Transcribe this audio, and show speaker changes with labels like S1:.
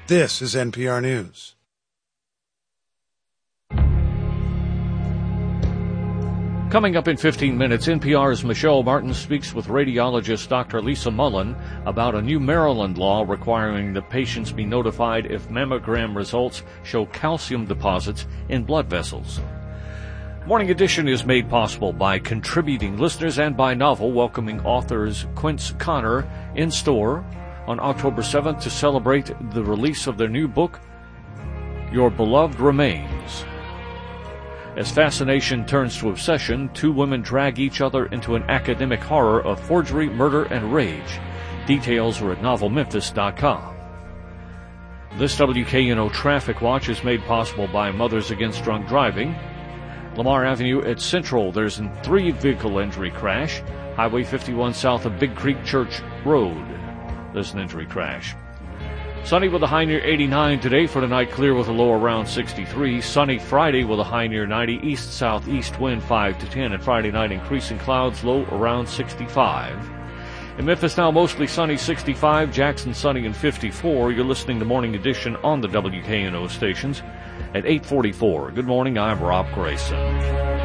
S1: This is NPR News.
S2: Coming up in 15 minutes, NPR's Michelle Martin speaks with radiologist Dr. Lisa Mullen about a new Maryland law requiring that patients be notified if mammogram results show calcium deposits in blood vessels. Morning Edition is made possible by contributing listeners and by Novel welcoming authors Quince Connor in store on October 7th to celebrate the release of their new book, Your Beloved Remains. As fascination turns to obsession, two women drag each other into an academic horror of forgery, murder, and rage. Details are at novelmemphis.com. This WKNO Traffic Watch is made possible by Mothers Against Drunk Driving. Lamar Avenue at Central, there's a 3-vehicle injury crash. Highway 51 south of Big Creek Church Road, there's an injury crash. Sunny with a high near 89 today. For tonight, clear with a low around 63. Sunny Friday with a high near 90. East-southeast wind 5 to 10. And Friday night, increasing clouds, low around 65. In Memphis now, mostly sunny, 65. Jackson, sunny and 54. You're listening to Morning Edition on the WKNO stations at 8:44. Good morning, I'm Rob Grayson.